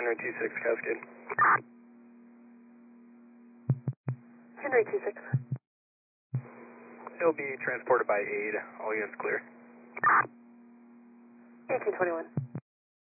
Henry 26 Cascade. Henry 26. He'll be transported by aid. All units clear. 1821.